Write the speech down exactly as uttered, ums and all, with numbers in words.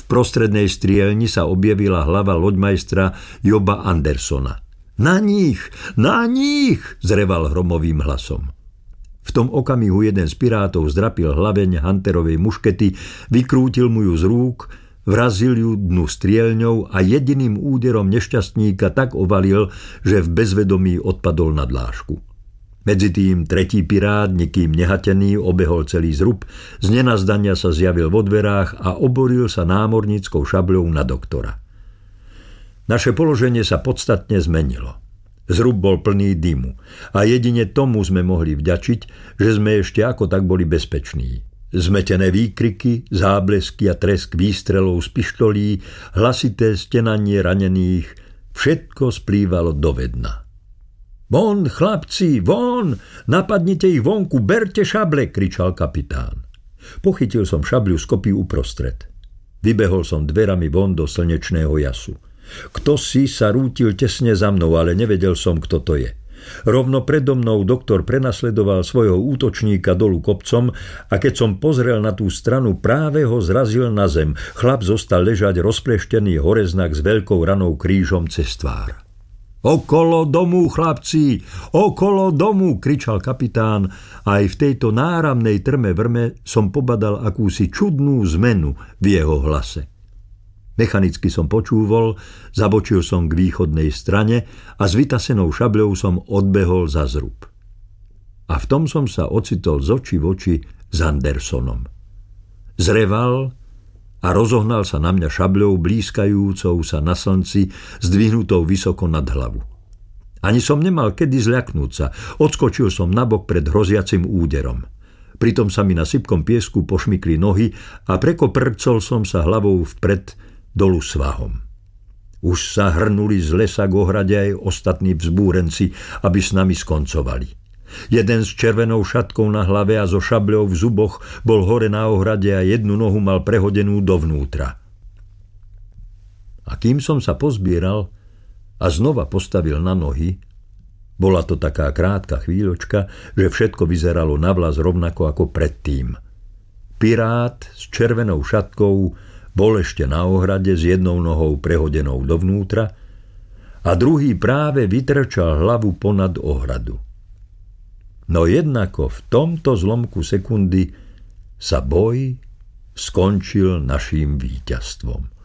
prostrednej strielni sa objavila hlava loďmajstra Joba Andersona. Na nich, na nich, zreval hromovým hlasom. V tom okamihu jeden z pirátov zdrapil hlaveň Hunterovej muškety, vykrútil mu ju z rúk, vrazil ju dnu strielňou a jediným úderom nešťastníka tak ovalil, že v bezvedomí odpadol na dlášku. Medzitým tretí pirát, nikým nehatený, obehol celý zrub, z nenazdania sa zjavil vo dverách a oboril sa námorníckou šabľou na doktora. Naše položenie sa podstatne zmenilo. Zrub bol plný dymu a jedine tomu sme mohli vďačiť, že sme ešte ako tak boli bezpeční. Zmetené výkriky, záblesky a tresk výstrelov z pištolí, hlasité stenanie ranených, všetko splývalo do vedna. Von, chlapci, von! Napadnite ich vonku, berte šable, kričal kapitán. Pochytil som šabľu z kopy uprostred. Vybehol som dverami von do slnečného jasu. Kto si sa rútil tesne za mnou, ale nevedel som, kto to je. Rovno predo mnou doktor prenasledoval svojho útočníka dolu kopcom a keď som pozrel na tú stranu, práve ho zrazil na zem. Chlap zostal ležať rozpleštený horeznak s veľkou ranou krížom cez tvár. Okolo domu, chlapci, okolo domu, kričal kapitán a aj v tejto náramnej trme vrme som pobadal akúsi čudnú zmenu v jeho hlase. Mechanicky som počúvol, zabočil som k východnej strane a s vytasenou šabľou som odbehol za zrub. A v tom som sa ocitol z očí v oči s Andersonom. Zreval a rozohnal sa na mňa šabľou blízkajúcou sa na slnci, zdvihnutou vysoko nad hlavu. Ani som nemal kedy zľaknúť sa, odskočil som nabok pred hroziacim úderom. Pritom sa mi na sypkom piesku pošmykli nohy a prekoprcol som sa hlavou vpred dolu svahom. Už sa hrnuli z lesa k ohrade aj ostatní vzbúrenci, aby s nami skoncovali. Jeden s červenou šatkou na hlave a so šabľou v zuboch bol hore na ohrade a jednu nohu mal prehodenú dovnútra. A kým som sa pozbieral a znova postavil na nohy, bola to taká krátka chvíľočka, že všetko vyzeralo navlas rovnako ako predtým. Pirát s červenou šatkou bol ešte na ohrade s jednou nohou prehodenou dovnútra a druhý práve vytrčal hlavu ponad ohradu. No jednako v tomto zlomku sekundy sa boj skončil naším víťazstvom.